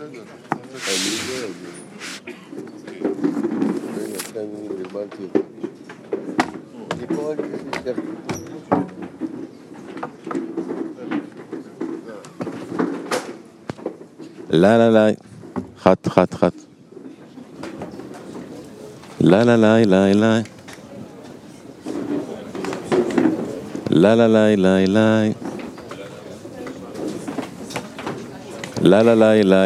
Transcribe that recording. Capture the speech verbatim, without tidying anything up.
אני יודע את זה. לכן דיברתי אותה. אני פה רק נשאר. לה לה לה, חת חת חת. לה לה לה לה לה. לה לה לה לה לה. לה לה לה לה.